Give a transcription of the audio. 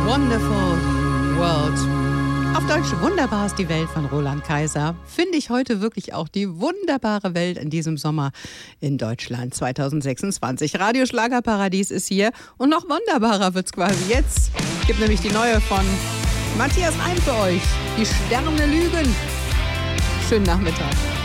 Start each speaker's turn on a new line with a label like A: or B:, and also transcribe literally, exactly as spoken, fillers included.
A: Wonderful World. Auf Deutsch wunderbar ist die Welt von Roland Kaiser. Finde ich heute wirklich auch die wunderbare Welt in diesem Sommer in Deutschland zwanzig sechsundzwanzig. Radio Schlagerparadies ist hier und noch wunderbarer wird's quasi jetzt. Gibt nämlich die neue von Matthias Reim für euch. Die Sterne lügen. Schönen Nachmittag.